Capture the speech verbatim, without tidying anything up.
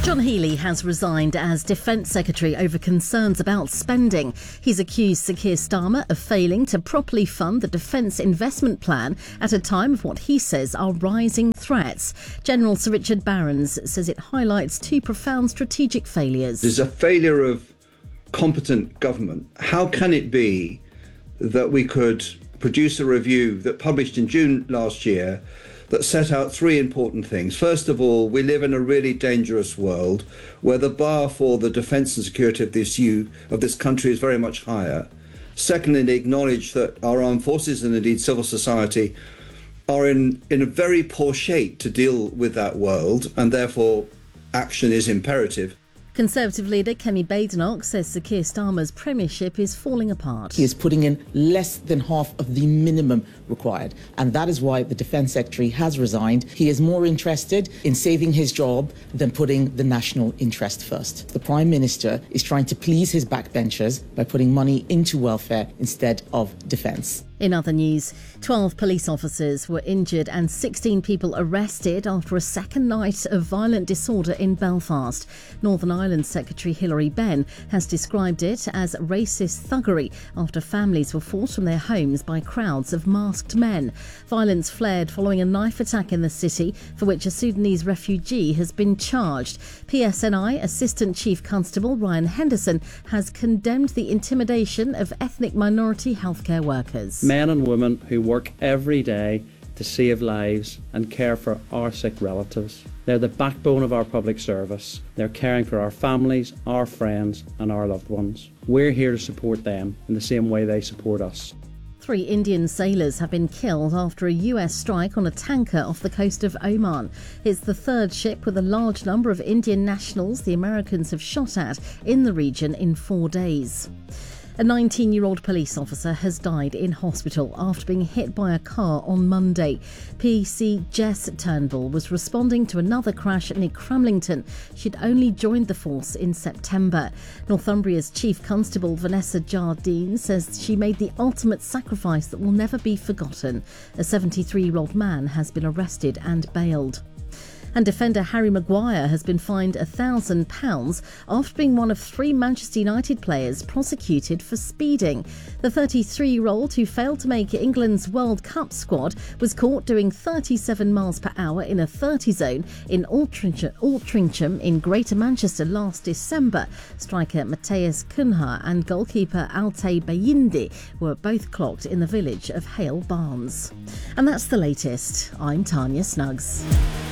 John Healey has resigned as Defence Secretary over concerns about spending. He's accused Sir Keir Starmer of failing to properly fund the Defence Investment Plan at a time of what he says are rising threats. General Sir Richard Barrons says it highlights two profound strategic failures. There's a failure of competent government. How can it be that we could produce a review that published in June last year that set out three important things? Our of all, we live in a really dangerous world where the bar for the defence and security of this, U, of this country is very much higher. Secondly, they acknowledge that our armed forces and indeed civil society are in, in a very poor shape to deal with that world, and therefore action is imperative. Conservative leader Kemi Badenoch says Sir Keir Starmer's premiership is falling apart. He is putting in less than half of the minimum required, and that is why the Defence Secretary has resigned. He is more interested in saving his job than putting the national interest first. The Prime Minister is trying to please his backbenchers by putting money into welfare instead of defence. In other news, twelve police officers were injured and sixteen people arrested after a second night of violent disorder in Belfast. Northern Ireland Secretary Hilary Benn has described it as racist thuggery after families were forced from their homes by crowds of masked men. Violence flared following a knife attack in the city, for which a Sudanese refugee has been charged. P S N I Assistant Chief Constable Ryan Henderson has condemned the intimidation of ethnic minority healthcare workers. Men and women who work every day to save lives and care for our sick relatives. They're the backbone of our public service. They're caring for our families, our friends and our loved ones. We're here to support them in the same way they support us. Three Indian sailors have been killed after a U S strike on a tanker off the coast of Oman. It's the third ship with a large number of Indian nationals the Americans have shot at in the region in four days. A nineteen-year-old police officer has died in hospital after being hit by a car on Monday. P C Jess Turnbull was responding to another crash near Cramlington. She'd only joined the force in September. Northumbria's Chief Constable Vanessa Jardine says she made the ultimate sacrifice that will never be forgotten. A seventy-three-year-old man has been arrested and bailed. And defender Harry Maguire has been fined one thousand pounds after being one of three Manchester United players prosecuted for speeding. The thirty-three-year-old who failed to make England's World Cup squad was caught doing thirty-seven miles per hour in a thirty zone in Altrincham in Greater Manchester last December. Striker Mateus Cunha and goalkeeper Altay Bayindi were both clocked in the village of Hale Barnes. And that's the latest. I'm Tanya Snuggs.